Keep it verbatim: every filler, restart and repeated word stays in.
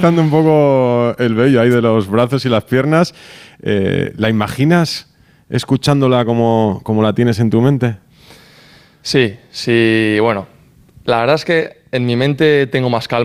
rizando un poco el vello ahí de los brazos y las piernas. Eh, ¿La imaginas escuchándola como, como la tienes en tu mente? Sí, sí, bueno, la verdad es que en mi mente tengo más calma.